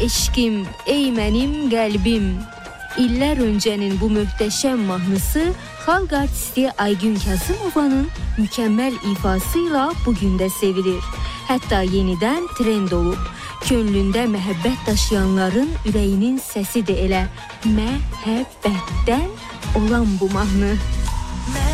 eşkim, ey mənim qəlbim. İllər öncənin bu möhtəşəm mahnısı xalq artisti Aygün Kazımovanın mükəmməl ifasıyla bugün də sevilir. Hətta yenidən trend olub. Könlündə məhəbbət daşıyanların ürəyinin səsidir elə. Məhəbbətdən olan bu mahnı.